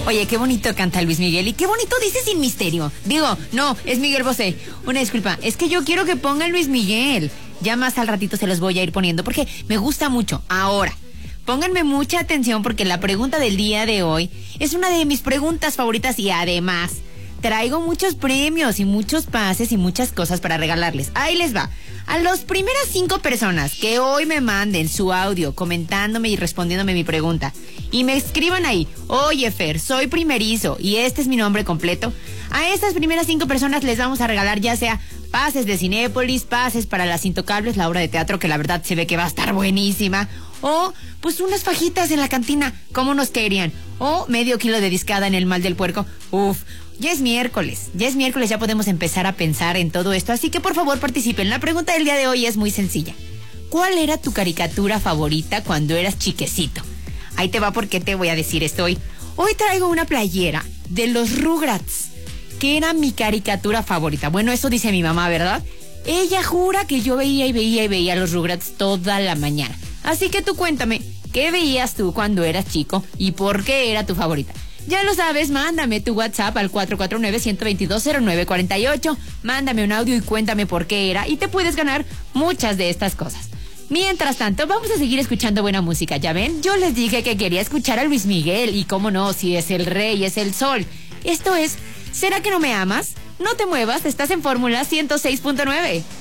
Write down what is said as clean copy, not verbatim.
Oye, qué bonito canta Luis Miguel y qué bonito dice Sin Misterio. Digo, no, es Miguel Bosé. Una disculpa, es que yo quiero que pongan Luis Miguel. Ya más al ratito se los voy a ir poniendo porque me gusta mucho. Ahora, pónganme mucha atención porque la pregunta del día de hoy es una de mis preguntas favoritas y además traigo muchos premios y muchos pases y muchas cosas para regalarles. Ahí les va. A las primeras 5 personas que hoy me manden su audio comentándome y respondiéndome mi pregunta y me escriban ahí, oye Fer, soy primerizo y este es mi nombre completo, a estas primeras 5 personas les vamos a regalar ya sea pases de Cinépolis, pases para Las Intocables, la obra de teatro que la verdad se ve que va a estar buenísima, o pues unas fajitas en la cantina, como nos querían, o medio kilo de discada en el Mal del Puerco. Uf, ya es miércoles, ya podemos empezar a pensar en todo esto, así que por favor participen. La pregunta del día de hoy es muy sencilla. ¿Cuál era tu caricatura favorita cuando eras chiquecito? Ahí te va porque te voy a decir esto hoy. Hoy traigo una playera de los Rugrats, que era mi caricatura favorita. Bueno, eso dice mi mamá, ¿verdad? Ella jura que yo veía los Rugrats toda la mañana. Así que tú cuéntame, ¿qué veías tú cuando eras chico y por qué era tu favorita? Ya lo sabes, mándame tu WhatsApp al 449-122-0948. Mándame un audio y cuéntame por qué era y te puedes ganar muchas de estas cosas. Mientras tanto, vamos a seguir escuchando buena música. ¿Ya ven? Yo les dije que quería escuchar a Luis Miguel y cómo no, si es el rey, es el sol. Esto es ¿Será que no me amas? No te muevas, estás en Fórmula 106.9.